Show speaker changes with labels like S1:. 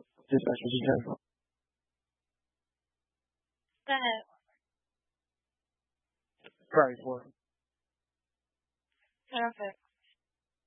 S1: Just as you have.
S2: But
S1: Right. Well,
S2: perfect.